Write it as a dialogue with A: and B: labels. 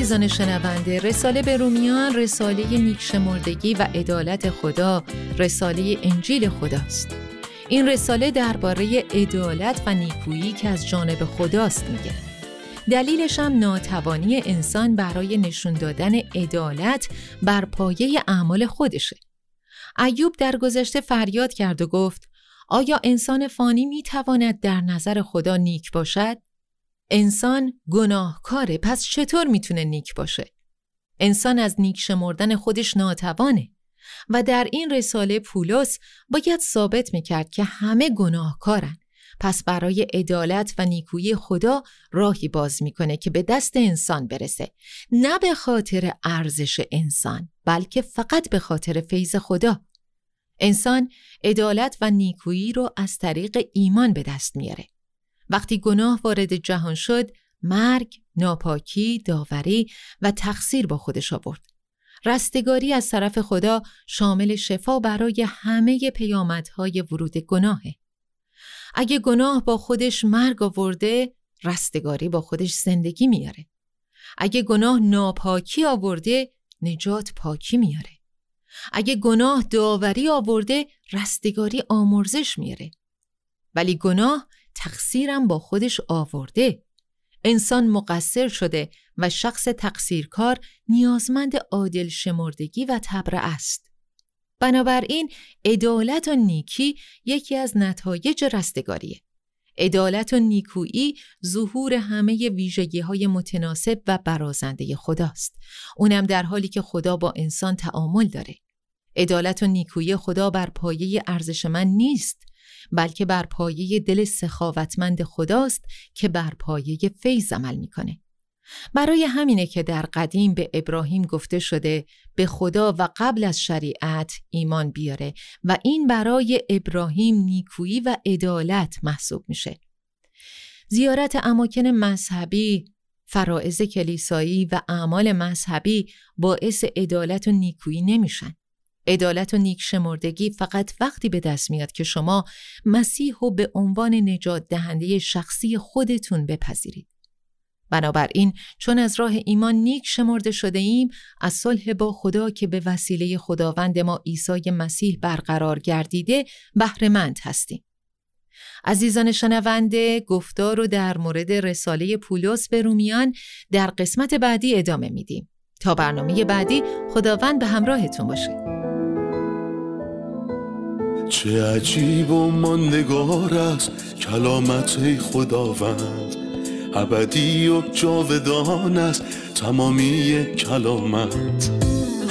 A: عزیزان شنونده، رساله به رومیان رساله نیکشمردگی و عدالت خدا، رساله انجیل خداست. این رساله درباره عدالت و نیکویی که از جانب خداست میگه. دلیلش هم ناتوانی انسان برای نشون دادن عدالت بر پایه اعمال خودشه. ایوب در گذشته فریاد کرد و گفت: آیا انسان فانی میتواند در نظر خدا نیک باشد؟ انسان گناهکاره، پس چطور میتونه نیک باشه؟ انسان از نیک شمردن خودش ناتوانه و در این رساله پولس باید ثابت میکرد که همه گناهکارن، پس برای عدالت و نیکویی خدا راهی باز میکنه که به دست انسان برسه، نه به خاطر ارزش انسان بلکه فقط به خاطر فیض خدا. انسان عدالت و نیکویی رو از طریق ایمان به دست میاره. وقتی گناه وارد جهان شد، مرگ، ناپاکی، داوری و تقصیر با خودش آورد. رستگاری از طرف خدا شامل شفا برای همه پیامدهای ورود گناهه. اگه گناه با خودش مرگ آورده، رستگاری با خودش زندگی میاره. اگه گناه ناپاکی آورده، نجات پاکی میاره. اگه گناه داوری آورده، رستگاری آمرزش میاره. ولی گناه تقصیرم با خودش آورده. انسان مقصر شده و شخص تقصیرکار نیازمند عادل شمردگی و تبرئه است. بنابراین عدالت و نیکی یکی از نتایج رستگاریه. عدالت و نیکویی ظهور همه ویژگی‌های متناسب و برازنده خداست. اونم در حالی که خدا با انسان تعامل داره. عدالت و نیکویی خدا بر پایه ارزشمند نیست، بلکه بر پایه دل سخاوتمند خداست که بر پایه فیض عمل میکنه. برای همینه که در قدیم به ابراهیم گفته شده به خدا و قبل از شریعت ایمان بیاره و این برای ابراهیم نیکویی و عدالت محسوب میشه. زیارت اماکن مذهبی، فرائض کلیسایی و اعمال مذهبی باعث عدالت و نیکویی نمیشن. عدالت و نیک شمردگی فقط وقتی به دست میاد که شما مسیح رو به عنوان نجات دهنده شخصی خودتون بپذیرید. بنابراین چون از راه ایمان نیک شمرده شده ایم، از صلح با خدا که به وسیله خداوند ما عیسی مسیح برقرار گردیده بهره مند هستیم. عزیزان شنونده، گفتار رو در مورد رساله پولس به رومیان در قسمت بعدی ادامه میدیم. تا برنامه بعدی، خداوند به همراهتون باشه.
B: چه عجیب و ماندگار است کلامت خداوند، ابدی و جاودان است تمامی کلامت.